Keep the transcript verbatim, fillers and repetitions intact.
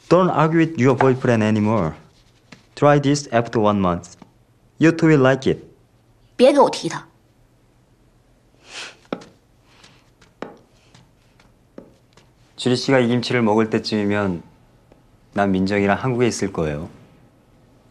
Don't argue with your boyfriend anymore. Try this after one month. You two will like it. 别给我提他。 주리 씨가 이 김치를 먹을 때쯤이면 난 민정이랑 한국에 있을 거예요.